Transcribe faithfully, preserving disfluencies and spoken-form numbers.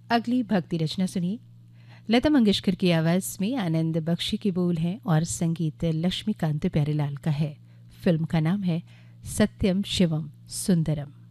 अगली भक्ति रचना सुनिए। लता मंगेशकर की आवाज़ में आनंद बख्शी के बोल हैं और संगीत लक्ष्मीकांत प्यारेलाल का है। फिल्म का नाम है सत्यम शिवम सुंदरम।